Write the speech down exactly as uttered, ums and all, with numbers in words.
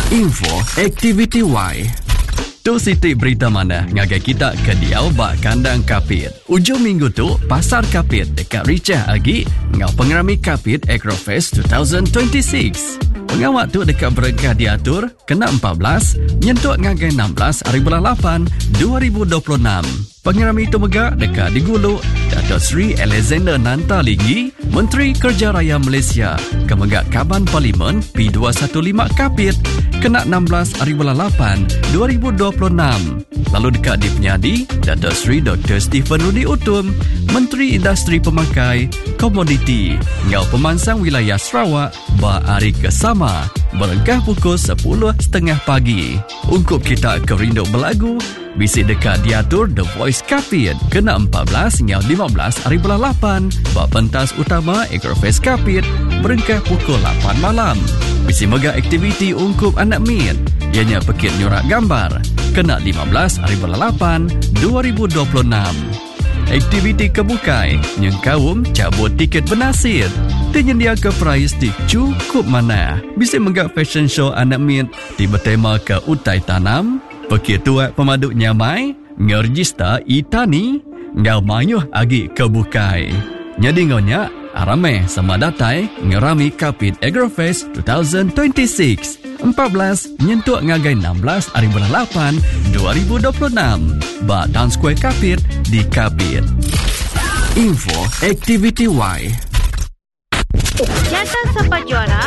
Info Aktiviti Y. Tu sitik berita mana ngagai kita ke diau bak kandang kapit. Ujung minggu tu, pasar kapit dekat Richah Agi ngau pengerami kapit Agrofest dua ribu dua puluh enam. Pengawak tu dekat berengkah diatur kena empat belas, nyentuk ngagai enam belas hari bulan lapan dua ribu dua puluh enam. Pengerami itu megak dekat diguluk Dato' Sri Alexander Nantalinggi, Menteri Kerja Raya Malaysia, kemegak Kaban Parlimen P dua satu lima Kapit, kena enam belas hari bulan lapan dua ribu dua puluh enam. Lalu dekat di Penyadi, Dato' Sri Doktor Stephen Rudi Utum, Menteri Industri Pemakai, Komoditi, Ngau Pemansang Wilayah Sarawak, ba hari kesama, berengkah pukul sepuluh tiga puluh pagi. Ungkup kita ke rindu berlagu, bisik dekat diatur The Voice Kapit, kena empat belas hingga lima belas hari bulan lapan, ba pentas utama Agrofest Kapit, berengkah pukul lapan malam. Bisik mega aktiviti ungkup anak min, ianya pekit nyurak gambar, kena lima belas hari bulan lapan dua ribu dua puluh enam. Aktiviti kebukai, yang kaum cabut tiket bernasir. Tenyedia ke prize di cukup mana. Bisa menggak fashion show anak min di bertema ke utai tanam. Pekir tuat pemaduk nyamai, ngerjista itani, ngau mayuh agi kebukai. Nyadi ngonya, arame sama datai ngerami Kapit Agrofest dua ribu dua puluh enam. empat belas nyentuk ngagai enam belas hari bulan lapan dua ribu dua puluh enam. Ba Town Square Kapit di Kapit. Info Aktiviti Y. Jantan Sampai Juara